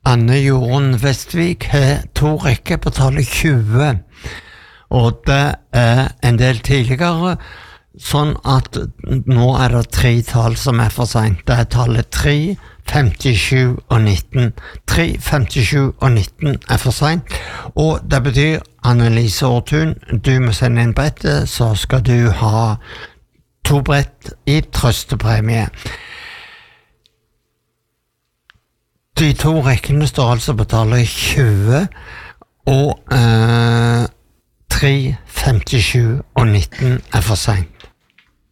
Anne Jorunn Vestvik har 2 rekker på tallet 20, og det en del tidligere, sånn at nå det 3 tall som for sent. Det tallet 3, 57 og 19. 3, 57 og 19 for sent, og det betyr, Annelise Aartun, du må sende inn brettet, så skal du ha 2 brett i trøstepremie. De 2 rekkene står altså på tallet 20 og 3, 57 og 19 for sent.